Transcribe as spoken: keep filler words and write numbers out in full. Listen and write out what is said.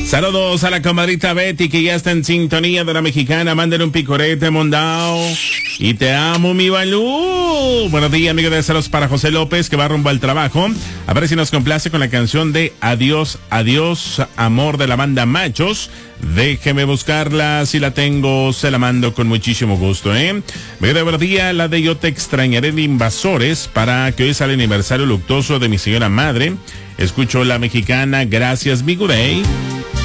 Saludos a la comadrita Betty, que ya está en sintonía de la mexicana. Mándale un picorete, mondao. Y te amo, mi Balú. Buenos días, amigo de saludos para José López, que va rumbo al trabajo. A ver si nos complace con la canción de Adiós, Adiós, Amor, de la banda Machos. Déjeme buscarla, si la tengo, se la mando con muchísimo gusto, ¿eh? Me de buenos días, la de Yo te extrañaré de Invasores, para que hoy sea el aniversario luctuoso de mi señora madre. Escucho la mexicana, gracias, mi Gurey.